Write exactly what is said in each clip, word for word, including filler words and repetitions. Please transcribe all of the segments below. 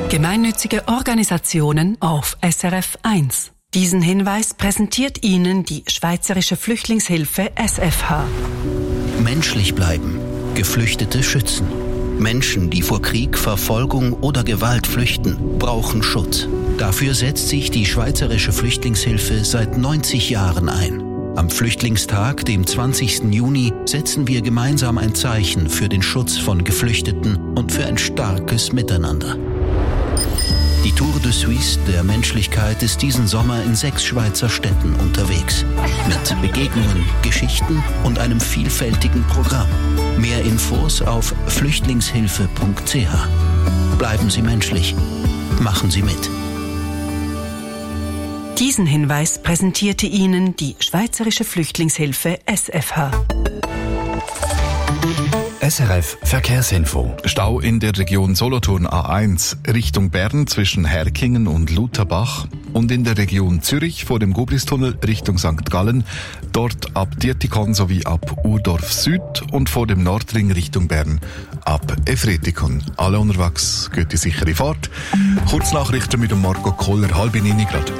Gemeinnützige Organisationen auf S R F eins. Diesen Hinweis präsentiert Ihnen die Schweizerische Flüchtlingshilfe S F H. Menschlich bleiben. Geflüchtete schützen. Menschen, die vor Krieg, Verfolgung oder Gewalt flüchten, brauchen Schutz. Dafür setzt sich die Schweizerische Flüchtlingshilfe seit neunzig Jahren ein. Am Flüchtlingstag, dem zwanzigsten Juni, setzen wir gemeinsam ein Zeichen für den Schutz von Geflüchteten und für ein starkes Miteinander. Die Tour de Suisse der Menschlichkeit ist diesen Sommer in sechs Schweizer Städten unterwegs. Mit Begegnungen, Geschichten und einem vielfältigen Programm. Mehr Infos auf flüchtlingshilfe punkt c h. Bleiben Sie menschlich. Machen Sie mit. Diesen Hinweis präsentierte Ihnen die Schweizerische Flüchtlingshilfe S F H. S R F Verkehrsinfo. Stau in der Region Solothurn A eins Richtung Bern zwischen Herkingen und Lutherbach und in der Region Zürich vor dem Gubristunnel Richtung Sankt Gallen, dort ab Dietikon sowie ab Urdorf Süd und vor dem Nordring Richtung Bern ab Efretikon. Alle unterwegs, geht die sichere Fahrt. Kurznachrichten mit dem Marco Kohler, halb in Grad.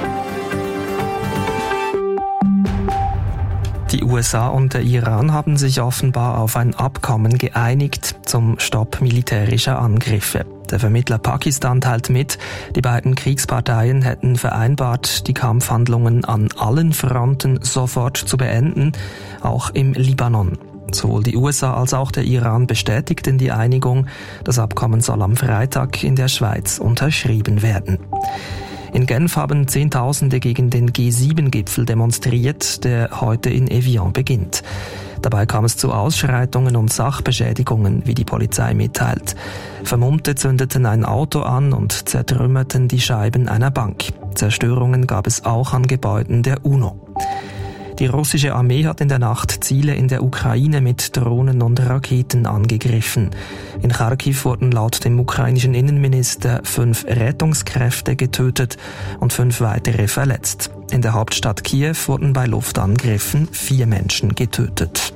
Die U S A und der Iran haben sich offenbar auf ein Abkommen geeinigt zum Stopp militärischer Angriffe. Der Vermittler Pakistan teilt mit, die beiden Kriegsparteien hätten vereinbart, die Kampfhandlungen an allen Fronten sofort zu beenden, auch im Libanon. Sowohl die U S A als auch der Iran bestätigten die Einigung. Das Abkommen soll am Freitag in der Schweiz unterschrieben werden. In Genf haben Zehntausende gegen den G sieben Gipfel demonstriert, der heute in Evian beginnt. Dabei kam es zu Ausschreitungen und Sachbeschädigungen, wie die Polizei mitteilt. Vermummte zündeten ein Auto an und zertrümmerten die Scheiben einer Bank. Zerstörungen gab es auch an Gebäuden der UNO. Die russische Armee hat in der Nacht Ziele in der Ukraine mit Drohnen und Raketen angegriffen. In Kharkiv wurden laut dem ukrainischen Innenminister fünf Rettungskräfte getötet und fünf weitere verletzt. In der Hauptstadt Kiew wurden bei Luftangriffen vier Menschen getötet.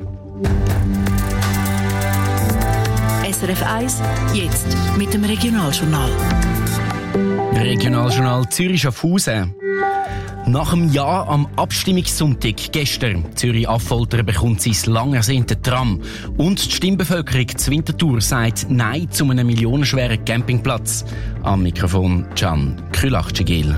S R F eins, jetzt mit dem Regionaljournal. Regionaljournal Zürich-Schaffhausen. Nach einem Jahr am Abstimmungssonntag gestern, Zürich-Affoltern bekommt sein lang ersehnte Tram. Und die Stimmbevölkerung zu Winterthur sagt Nein zu einem millionenschweren Campingplatz. Am Mikrofon Can Külachcigil.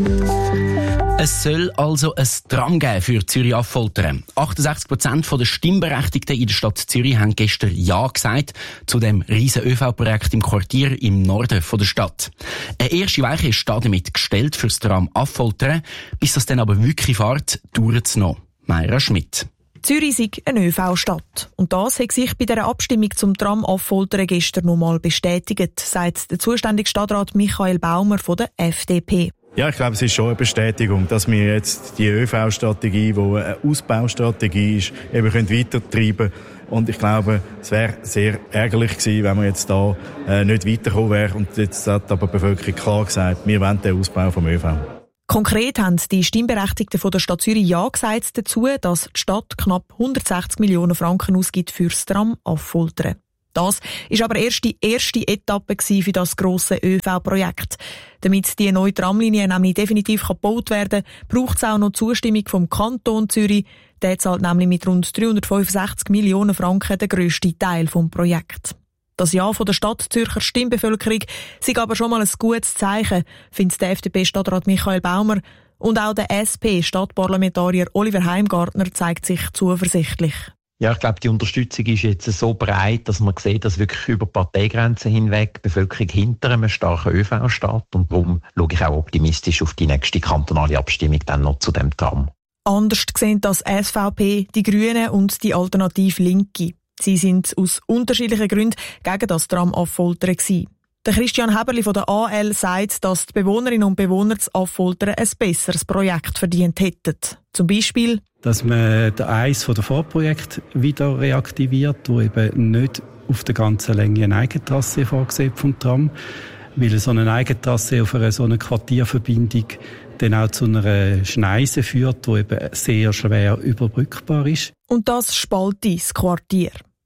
Es soll also ein Tram geben für Zürich-Affoltern. achtundsechzig Prozent der Stimmberechtigten in der Stadt Zürich haben gestern Ja gesagt zu dem riesen Ö V-Projekt im Quartier im Norden der Stadt. Eine erste Weiche ist damit gestellt für das Tram Affoltern. Bis das dann aber wirklich fährt, dauert es noch. Mayra Schmidt. Zürich sei eine Ö V-Stadt. Und das hat sich bei der Abstimmung zum Tram Affoltern gestern noch mal bestätigt, sagt der zuständige Stadtrat Michael Baumer von der F D P. Ja, ich glaube, es ist schon eine Bestätigung, dass wir jetzt die Ö V-Strategie, die eine Ausbaustrategie ist, eben weitertreiben können. Und ich glaube, es wäre sehr ärgerlich gewesen, wenn man jetzt da äh, nicht weitergekommen wäre. Und jetzt hat aber die Bevölkerung klar gesagt, wir wollen den Ausbau vom Ö V. Konkret haben die Stimmberechtigten von der Stadt Zürich Ja gesagt dazu, dass die Stadt knapp hundertsechzig Millionen Franken ausgibt für das Tram Affoltern. Das ist aber erst die erste Etappe für das grosse Ö V-Projekt. Damit die neue Tramlinie nämlich definitiv gebaut werden kann, braucht es auch noch Zustimmung vom Kanton Zürich. Der zahlt nämlich mit rund dreihundertfünfundsechzig Millionen Franken den grössten Teil des Projekts. Das Ja von der Stadtzürcher Stimmbevölkerung sei aber schon mal ein gutes Zeichen, findet der F D P-Stadtrat Michael Baumer. Und auch der S P-Stadtparlamentarier Oliver Heimgartner zeigt sich zuversichtlich. Ja, ich glaube, die Unterstützung ist jetzt so breit, dass man sieht, dass wirklich über Parteigrenzen hinweg die Bevölkerung hinter einem starken Ö V steht. Und darum schaue ich auch optimistisch auf die nächste kantonale Abstimmung dann noch zu dem Tram. Anders sehen das S V P, die Grünen und die Alternative Linke. Sie sind aus unterschiedlichen Gründen gegen das Tram Affoltern gewesen. Der Christian Heberli von der A L sagt, dass die Bewohnerinnen und Bewohner zu Affoltern ein besseres Projekt verdient hätten. Zum Beispiel, dass man eins von den Vorprojekten wieder reaktiviert, wo eben nicht auf der ganzen Länge eine Eigentrasse vorgesehen vom Tram, weil so eine Eigentrasse auf einer so einer Quartierverbindung dann auch zu einer Schneise führt, die eben sehr schwer überbrückbar ist. Und das spaltet das Quartier.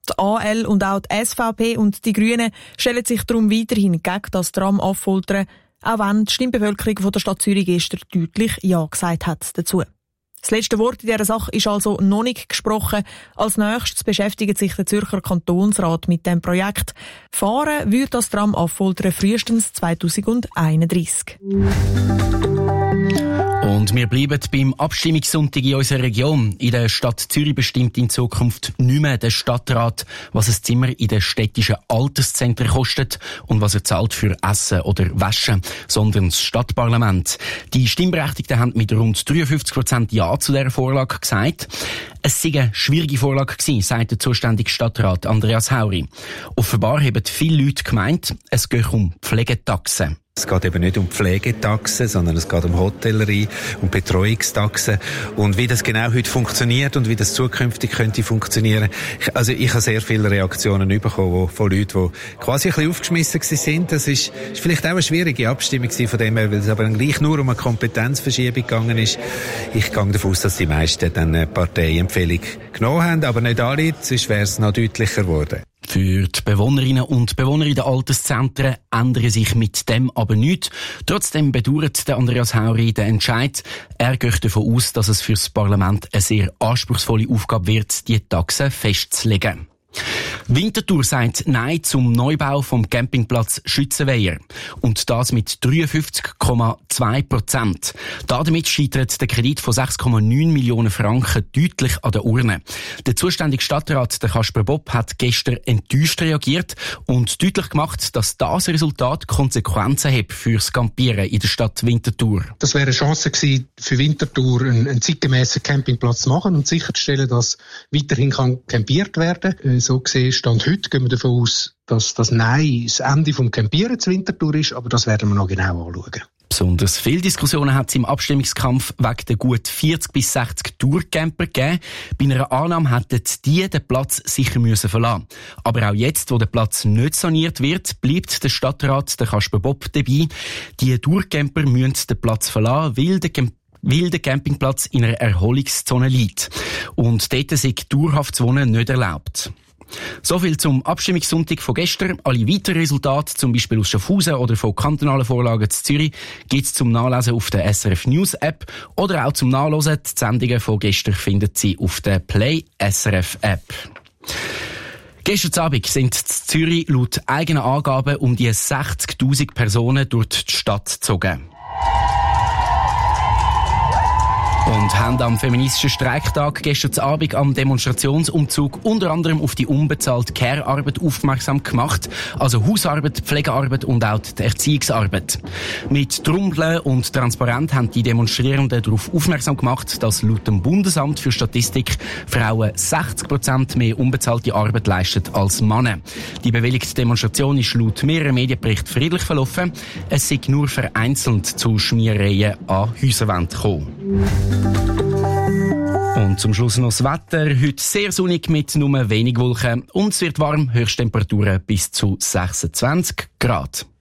Die A L und auch die S V P und die Grünen stellen sich darum weiterhin gegen das Tram Affoltern, auch wenn die Stimmbevölkerung von der Stadt Zürich gestern deutlich Ja gesagt hat dazu. Das letzte Wort in dieser Sache ist also noch nicht gesprochen. Als nächstes beschäftigt sich der Zürcher Kantonsrat mit dem Projekt. Fahren wird das Tram Affoltern frühestens zweitausendeinunddreissig. Und wir bleiben beim Abstimmungssonntag in unserer Region. In der Stadt Zürich bestimmt in Zukunft nicht mehr der Stadtrat, was ein Zimmer in den städtischen Alterszentren kostet und was er zahlt für Essen oder Waschen, sondern das Stadtparlament. Die Stimmberechtigten haben mit rund dreiundfünfzig Prozent Ja zu dieser Vorlage gesagt. Es sei eine schwierige Vorlage gewesen, sagt der zuständige Stadtrat Andreas Hauri. Offenbar haben viele Leute gemeint, es gehe um Pflegetaxen. Es geht eben nicht um Pflegetaxen, sondern es geht um Hotellerie, um Betreuungstaxen. Und wie das genau heute funktioniert und wie das zukünftig könnte funktionieren. Ich, also ich habe sehr viele Reaktionen bekommen von Leuten, die quasi ein bisschen aufgeschmissen sind. Das ist, ist vielleicht auch eine schwierige Abstimmung von dem her, weil es aber dann gleich nur um eine Kompetenzverschiebung gegangen ist. Ich gehe davon aus, dass die meisten dann eine Parteiempfehlung genommen haben, aber nicht alle, sonst wäre es noch deutlicher geworden. Für die Bewohnerinnen und Bewohner in den Alterszentren ändere sich mit dem aber nichts. Trotzdem bedauert der Andreas Hauri den Entscheid. Er geht davon aus, dass es für das Parlament eine sehr anspruchsvolle Aufgabe wird, die Taxen festzulegen. Winterthur sagt Nein zum Neubau vom Campingplatz Schützenweiher. Und das mit dreiundfünfzig Komma zwei Prozent. Damit scheitert der Kredit von sechs Komma neun Millionen Franken deutlich an der Urne. Der zuständige Stadtrat, der Kasper Bob, hat gestern enttäuscht reagiert und deutlich gemacht, dass das Resultat Konsequenzen hat fürs Campieren in der Stadt Winterthur. Das wäre eine Chance gewesen, für Winterthur einen, einen zeitgemäßen Campingplatz zu machen und sicherzustellen, dass weiterhin kann campiert werden kann. So gesehen, Stand heute gehen wir davon aus, dass das Nein das Ende vom Campieren zu Winterthur ist, aber das werden wir noch genau anschauen. Besonders viele Diskussionen hat es im Abstimmungskampf wegen der gut vierzig bis sechzig Tourcamper gegeben. Bei einer Annahme hätten die den Platz sicher müssen verlassen. Aber auch jetzt, wo der Platz nicht saniert wird, bleibt der Stadtrat, der Kasper Bob, dabei. Die Tourcamper müssen den Platz verlassen, weil der Camp weil der Campingplatz in einer Erholungszone liegt. Und dort ist dauerhaft zu wohnen nicht erlaubt. So viel zum Abstimmungssonntag von gestern. Alle weiteren Resultate, zum Beispiel aus Schaffhausen oder von kantonalen Vorlagen zu Zürich, gibt es zum Nachlesen auf der S R F News App oder auch zum Nachlesen. Die Sendungen von gestern finden Sie auf der Play S R F App. Gestern Abend sind in Zürich laut eigenen Angaben um die sechzigtausend Personen durch die Stadt gezogen. Und haben am feministischen Streiktag gestern Abend am Demonstrationsumzug unter anderem auf die unbezahlte Care-Arbeit aufmerksam gemacht, also Hausarbeit, Pflegearbeit und auch die Erziehungsarbeit. Mit Trommeln und Transparent haben die Demonstrierenden darauf aufmerksam gemacht, dass laut dem Bundesamt für Statistik Frauen sechzig Prozent mehr unbezahlte Arbeit leisten als Männer. Die bewilligte Demonstration ist laut mehreren Medienberichten friedlich verlaufen. Es sei nur vereinzelt zu Schmierereien an Häuserwänden gekommen. Und zum Schluss noch das Wetter. Heute sehr sonnig mit nur wenig Wolken und es wird warm, Höchsttemperaturen bis zu sechsundzwanzig Grad.